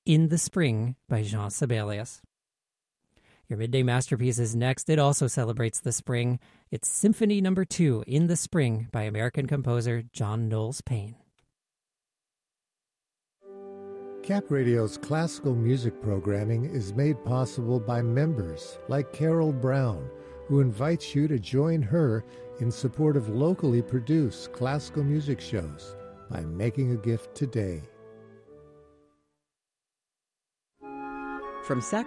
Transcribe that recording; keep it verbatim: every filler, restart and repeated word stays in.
In the Spring by Jean Sibelius. Your midday masterpiece is next. It also celebrates the spring. It's Symphony Number Two, In the Spring, by American composer John Knowles Paine. Cap Radio's classical music programming is made possible by members like Carol Brown, who invites you to join her in support of locally produced classical music shows by making a gift today. From Sac